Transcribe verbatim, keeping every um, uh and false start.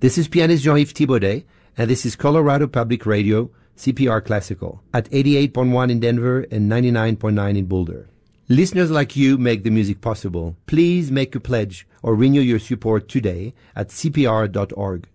This is pianist Jean-Yves Thibaudet, and this is Colorado Public Radio, C P R Classical, at eighty-eight point one in Denver and ninety-nine point nine in Boulder. Listeners like you make the music possible. Please make a pledge or renew your support today at C P R dot org.